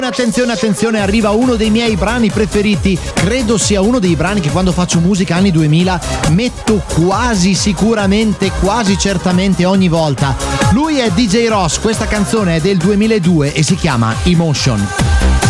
Attenzione, attenzione, arriva uno dei miei brani preferiti. Credo sia uno dei brani che quando faccio musica anni 2000 metto quasi sicuramente, quasi certamente ogni volta. Lui è DJ Ross, questa canzone è del 2002 e si chiama Emotion.